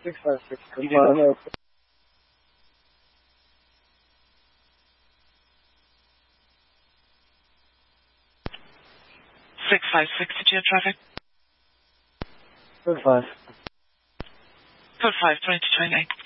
656, come on up. 656, did you have traffic? Code 5. Code 5, 2229.